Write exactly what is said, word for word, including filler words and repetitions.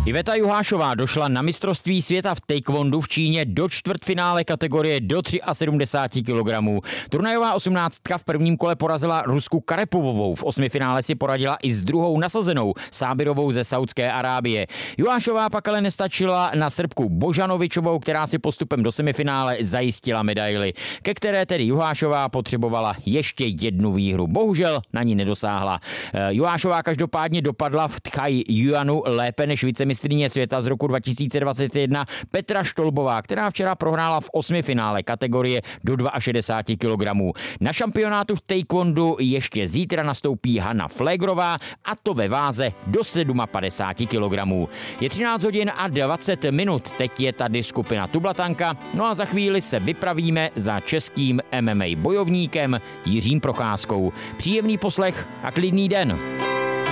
Iveta Juhášová došla na mistrovství světa v taekwondu v Číně do čtvrtfinále kategorie do sedmdesáti tří kilogramů. Turnajová osmnáctka v prvním kole porazila Rusku Karepovovou. V osmifinále si poradila i s druhou nasazenou Sábirovou ze Saudské Arábie. Juhášová pak ale nestačila na Srbku Božanovičovou, která si postupem do semifinále zajistila medaili, ke které tedy Juhášová potřebovala ještě jednu výhru. Bohužel na ní nedosáhla. Juhášová každopádně dopadla v Tchaj Juanu lépe než vicemistryně světa z roku dva tisíce dvacet jedna Petra Štolbová, která včera prohrála v osmifinále kategorie do šedesáti dvou kilogramů. Na šampionátu v taekwondu ještě zítra nastoupí Hana Flégrová, a to ve váze do padesáti sedmi kilogramů. Je třináct hodin a dvacet minut, teď je tady skupina Tublatanka, no a za chvíli se vypravíme za českým M M A bojovníkem Jiřím Procházkou. Příjemný poslech a klidný den.